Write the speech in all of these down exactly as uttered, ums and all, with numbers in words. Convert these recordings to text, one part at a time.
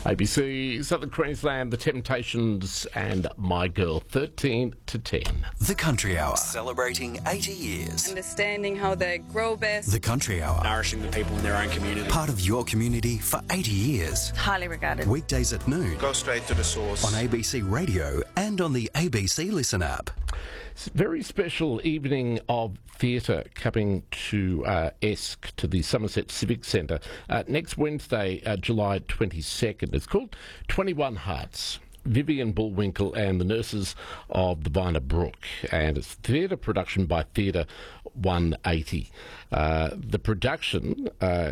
A B C, Southern Queensland, The Temptations and My Girl, thirteen to ten. The Country Hour, celebrating eighty years. Understanding how they grow best. The Country Hour, nourishing the people in their own community. Part of your community for eighty years. Highly regarded. Weekdays at noon. Go straight to the source. On A B C Radio and on the A B C Listen app. It's a very special evening of theatre coming to uh, Esk, to the Somerset Civic Centre, uh, next Wednesday, uh, July twenty-second. It's called twenty-one Hearts. Vivian Bullwinkle and the Nurses of the Viner Brook, and it's theatre production by Theatre one eighty. Uh, the production uh,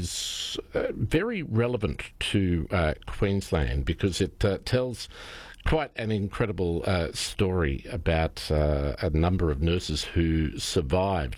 is uh, very relevant to uh, Queensland because it uh, tells quite an incredible uh, story about uh, a number of nurses who survived.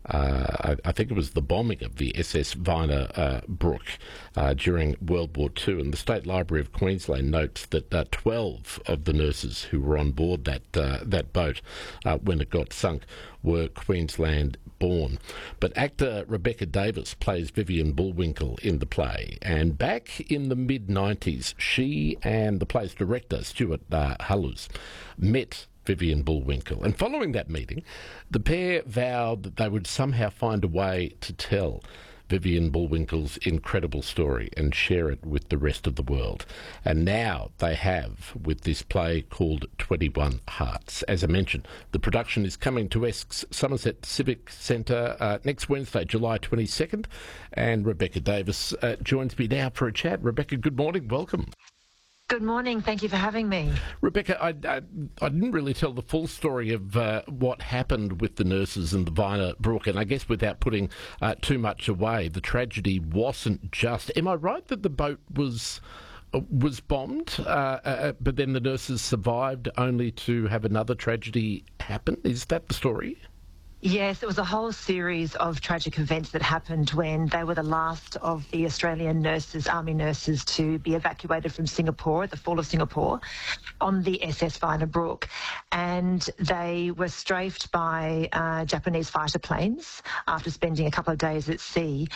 Uh, I, I think it was the bombing of the S S Viner uh, Brook uh, during World War Two, and the State Library of Queensland notes that uh, twelve of the nurses who were on board that uh, that boat uh, when it got sunk were Queensland born. But actor Rebecca Davis plays Vivian Bullwinkle in the play, and back in the mid nineties, she and the play's director, Stuart uh, Hullers, met Vivian Bullwinkle. And following that meeting, the pair vowed that they would somehow find a way to tell Vivian Bullwinkle's incredible story and share it with the rest of the world. And now they have, with this play called twenty-one Hearts. As I mentioned, the production is coming to Esk's Somerset Civic Centre uh, next Wednesday, July twenty-second, and Rebecca Davis uh, joins me now for a chat. Rebecca, good morning, welcome. Good morning. Thank you for having me. Rebecca, I, I, I didn't really tell the full story of uh, what happened with the nurses and the Viner Brook, and I guess without putting uh, too much away, the tragedy wasn't just... Am I right that the boat was uh, was bombed, uh, uh, but then the nurses survived only to have another tragedy happen? Is that the story? Yes, it was a whole series of tragic events that happened when they were the last of the Australian nurses, army nurses, to be evacuated from Singapore at the fall of Singapore on the S S Viner Brook. And they were strafed by uh, Japanese fighter planes after spending a couple of days at sea.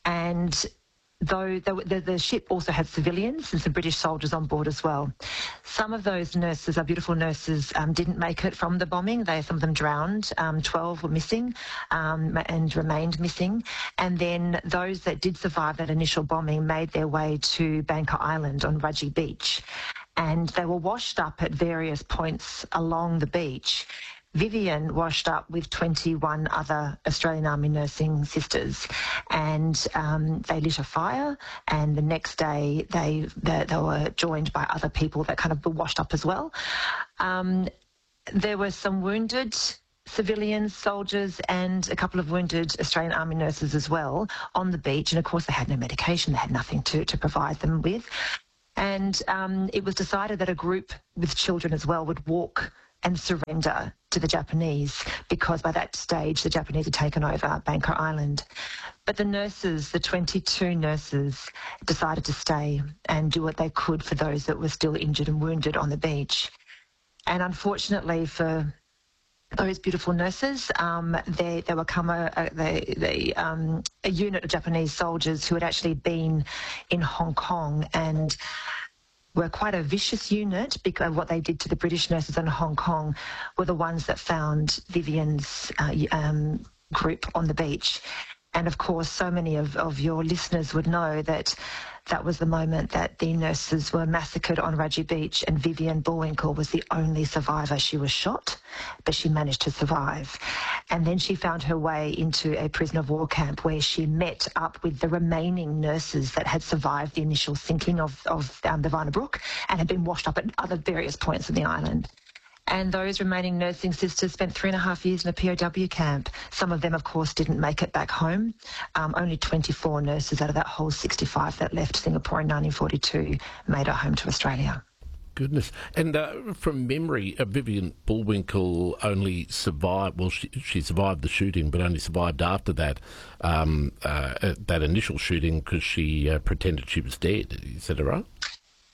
And though the, the ship also had civilians and some British soldiers on board as well. Some of those nurses, our beautiful nurses, um, didn't make it from the bombing. They, some of them drowned. Um, twelve were missing um, and remained missing. And then those that did survive that initial bombing made their way to Banker Island on Rudgee Beach. And they were washed up at various points along the beach. Vivian washed up with twenty-one other Australian Army nursing sisters, and um, they lit a fire, and the next day they, they they were joined by other people that kind of were washed up as well. Um, there were some wounded civilians, soldiers, and a couple of wounded Australian Army nurses as well on the beach, and of course they had no medication, they had nothing to, to provide them with. And um, it was decided that a group with children as well would walk and surrender to the Japanese, because by that stage the Japanese had taken over Banker Island. But the nurses, the twenty-two nurses, decided to stay and do what they could for those that were still injured and wounded on the beach. And unfortunately for those beautiful nurses, um, they, they were come a, a, they, they, um, a unit of Japanese soldiers who had actually been in Hong Kong and were quite a vicious unit, because what they did to the British nurses in Hong Kong were the ones that found Vivian's uh, um, group on the beach. And of course, so many of, of your listeners would know that that was the moment that the nurses were massacred on Rudgee Beach, and Vivian Bullwinkle was the only survivor. She was shot, but she managed to survive. And then she found her way into a prisoner of war camp where she met up with the remaining nurses that had survived the initial sinking of, of um, the Viner Brook and had been washed up at other various points of the island. And those remaining nursing sisters spent three and a half years in a P O W camp. Some of them, of course, didn't make it back home. Um, only twenty-four nurses out of that whole sixty-five that left Singapore in nineteen forty-two made it home to Australia. Goodness. And uh, from memory, uh, Vivian Bullwinkle only survived, well, she, she survived the shooting, but only survived after that, um, uh, that initial shooting, because she uh, pretended she was dead. Is that right?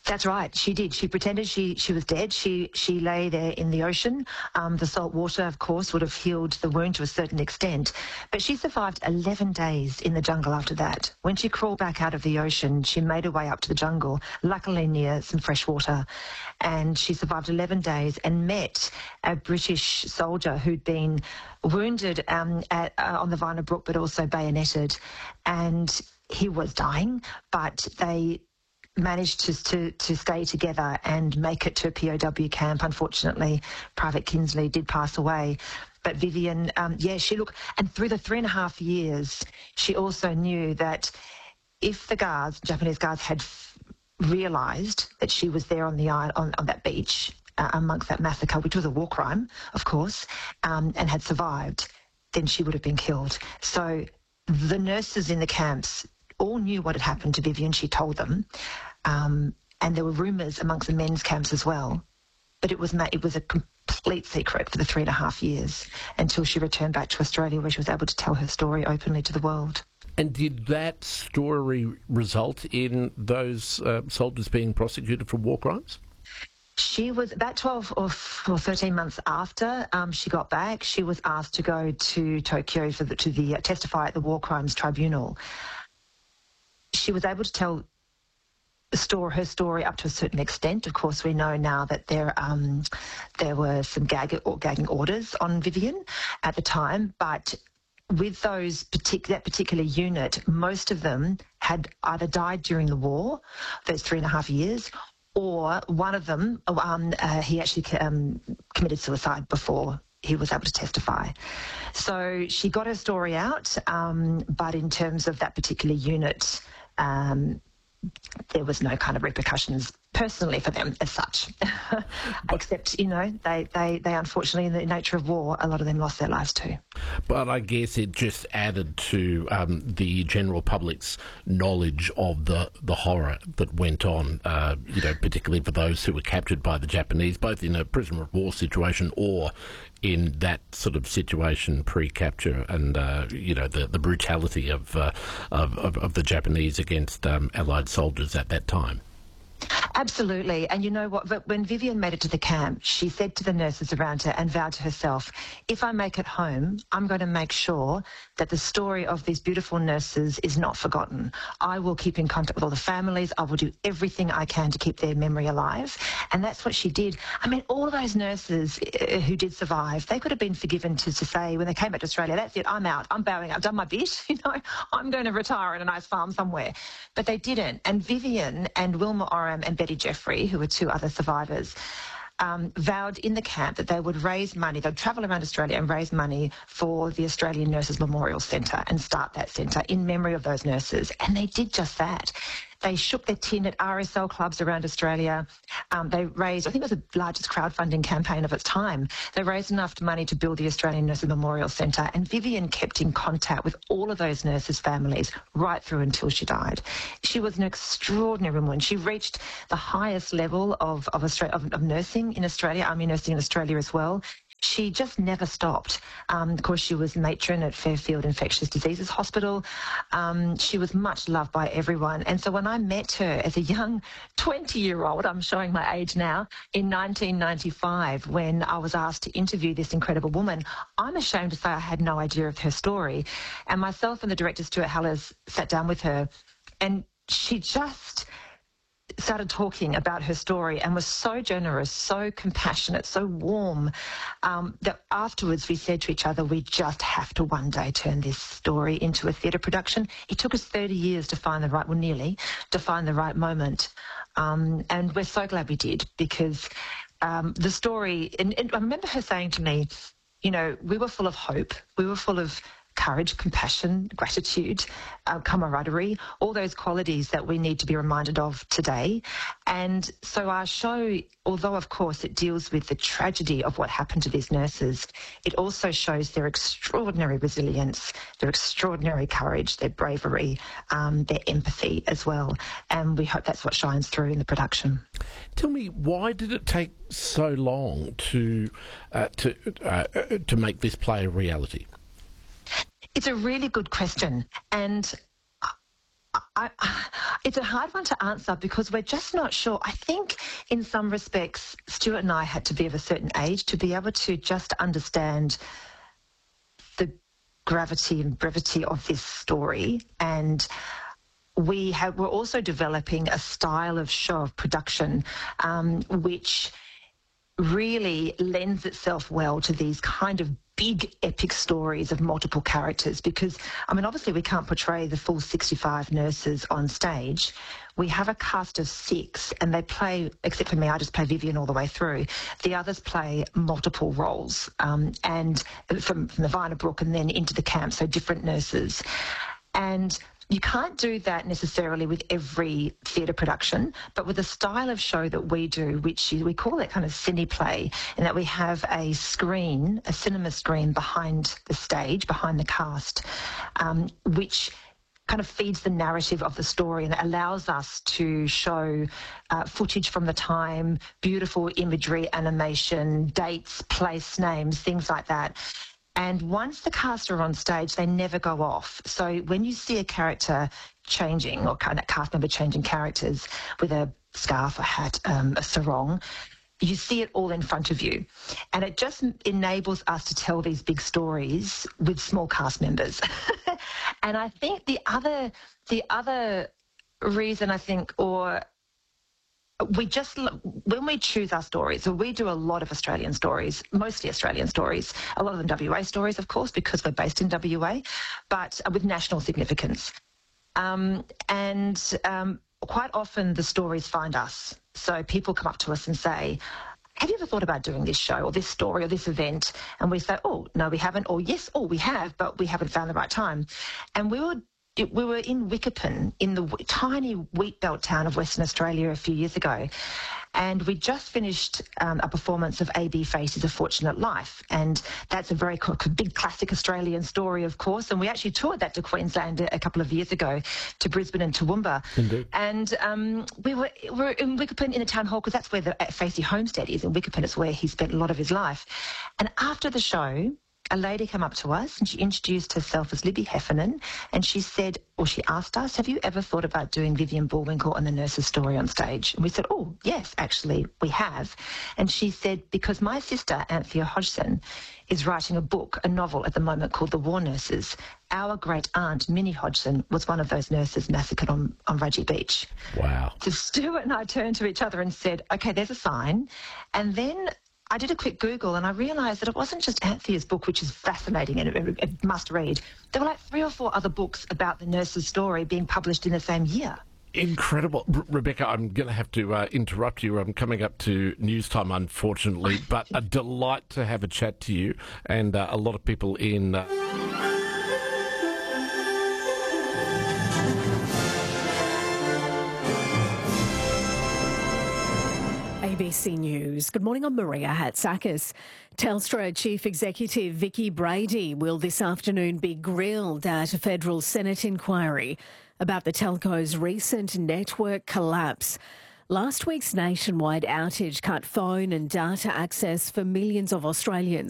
That's right. She did. She pretended she, she was dead. She she lay there in the ocean. Um, the salt water, of course, would have healed the wound to a certain extent. But she survived eleven days in the jungle after that. When she crawled back out of the ocean, she made her way up to the jungle, luckily near some fresh water. And she survived eleven days and met a British soldier who'd been wounded um, at, uh, on the Varna Brook, but also bayoneted. And he was dying, but they managed to, to to stay together and make it to a P O W camp. Unfortunately, Private Kinsley did pass away. But Vivian, um, yeah, she looked, and through the three and a half years, she also knew that if the guards, Japanese guards, had f- realised that she was there on the island, on, on that beach uh, amongst that massacre, which was a war crime, of course, um, and had survived, then she would have been killed. So the nurses in the camps all knew what had happened to Vivian. She told them. Um, and there were rumours amongst the men's camps as well. But it was ma- it was a complete secret for the three and a half years until she returned back to Australia, where she was able to tell her story openly to the world. And did that story result in those uh, soldiers being prosecuted for war crimes? She was about twelve or thirteen months after um, she got back. She was asked to go to Tokyo for the, to the uh, testify at the War Crimes Tribunal. She was able to tell store her story up to a certain extent. Of course, we know now that there um, there were some gag or gagging orders on Vivian at the time, but with those partic- that particular unit, most of them had either died during the war, those three and a half years, or one of them, um, uh, he actually um, committed suicide before he was able to testify. So she got her story out, um, but in terms of that particular unit, um, there was no kind of repercussions personally for them as such. Except, you know, they, they, they unfortunately, in the nature of war, a lot of them lost their lives too. But I guess it just added to um, the general public's knowledge of the, the horror that went on, uh, you know, particularly for those who were captured by the Japanese, both in a prisoner of war situation or in that sort of situation pre-capture, and uh, you know, the, the brutality of, uh, of, of of the Japanese against um, Allied soldiers at that time. Absolutely. And you know what? But when Vivian made it to the camp, she said to the nurses around her and vowed to herself, if I make it home, I'm going to make sure that the story of these beautiful nurses is not forgotten. I will keep in contact with all the families. I will do everything I can to keep their memory alive. And that's what she did. I mean, all of those nurses uh, who did survive, they could have been forgiven to, to say when they came back to Australia, that's it, I'm out, I'm bowing out, I've done my bit, you know, I'm going to retire in a nice farm somewhere. But they didn't. And Vivian and Wilma Oram and Betty Jeffrey, who were two other survivors, um, vowed in the camp that they would raise money, they'd travel around Australia and raise money for the Australian Nurses Memorial Centre and start that centre in memory of those nurses. And they did just that. They shook their tin at R S L clubs around Australia. Um, they raised, I think it was the largest crowdfunding campaign of its time. They raised enough money to build the Australian Nurses Memorial Centre, and Vivian kept in contact with all of those nurses' families right through until she died. She was an extraordinary woman. She reached the highest level of, of, Australia, of, of nursing in Australia, army nursing in Australia as well. She just never stopped. Um, of course, she was matron at Fairfield Infectious Diseases Hospital. Um, she was much loved by everyone. And so when I met her as a young twenty-year-old, I'm showing my age now, in nineteen ninety-five, when I was asked to interview this incredible woman, I'm ashamed to say I had no idea of her story. And myself and the director, Stuart Hallers, sat down with her, and she just started talking about her story and was so generous, so compassionate, so warm, um, that afterwards we said to each other, we just have to one day turn this story into a theatre production. It took us thirty years to find the right, well, nearly, to find the right moment. Um, and we're so glad we did, because um, the story, and, and I remember her saying to me, you know, we were full of hope, we were full of courage, compassion, gratitude, uh, camaraderie, all those qualities that we need to be reminded of today. And so our show, although of course it deals with the tragedy of what happened to these nurses, it also shows their extraordinary resilience, their extraordinary courage, their bravery, um, their empathy as well. And we hope that's what shines through in the production. Tell me, why did it take so long to uh, to uh, to make this play a reality? It's a really good question, and I, it's a hard one to answer because we're just not sure. I think in some respects, Stuart and I had to be of a certain age to be able to just understand the gravity and brevity of this story. And we have, we're also developing a style of show of production um, which really lends itself well to these kind of big epic stories of multiple characters because, I mean, obviously we can't portray the full sixty-five nurses on stage. We have a cast of six and they play, except for me, I just play Vivian all the way through. The others play multiple roles um, and from, from the Viner Brook and then into the camp, so different nurses. And you can't do that necessarily with every theatre production, but with the style of show that we do, which we call it kind of cine play, in that we have a screen, a cinema screen behind the stage, behind the cast, um, which kind of feeds the narrative of the story and allows us to show uh, footage from the time, beautiful imagery, animation, dates, place names, things like that. And once the cast are on stage, they never go off. So when you see a character changing or kind of cast member changing characters with a scarf, a hat, um, a sarong, you see it all in front of you. And it just enables us to tell these big stories with small cast members. And I think the other, the other reason I think, or we just, when we choose our stories, so we do a lot of Australian stories, mostly Australian stories, a lot of them W A stories, of course, because we're based in W A, but with national significance. Um, and um, quite often the stories find us. So people come up to us and say, have you ever thought about doing this show or this story or this event? And we say, oh, no, we haven't. Or yes, oh, we have, but we haven't found the right time. And we were It, we were in Wickerpin, in the w- tiny wheat belt town of Western Australia a few years ago, and we just finished um, a performance of A B Faces A Fortunate Life, and that's a very co- big classic Australian story, of course, and we actually toured that to Queensland a, a couple of years ago, to Brisbane and Toowoomba. Indeed. And um, we were, we were in Wickerpin in the town hall, because that's where the Facey homestead is, in Wickerpin. It's where he spent a lot of his life. And after the show, a lady came up to us and she introduced herself as Libby Heffernan, and she said, or she asked us, have you ever thought about doing Vivian Bullwinkle and the nurse's story on stage? And we said, oh, yes, actually, we have. And she said, because my sister, Anthea Hodgson, is writing a book, a novel at the moment called The War Nurses. Our great aunt, Minnie Hodgson, was one of those nurses massacred on, on Rudgee Beach. Wow. So Stuart and I turned to each other and said, okay, there's a sign. And then I did a quick Google and I realised that it wasn't just Anthea's book, which is fascinating and a, a must read. There were like three or four other books about the nurse's story being published in the same year. Incredible. R- Rebecca, I'm going to have to uh, interrupt you. I'm coming up to news time, unfortunately, but a delight to have a chat to you, and uh, a lot of people in... Uh A B C News. Good morning, I'm Maria Hatzakis. Telstra Chief Executive Vicki Brady will this afternoon be grilled at a federal Senate inquiry about the telco's recent network collapse. Last week's nationwide outage cut phone and data access for millions of Australians.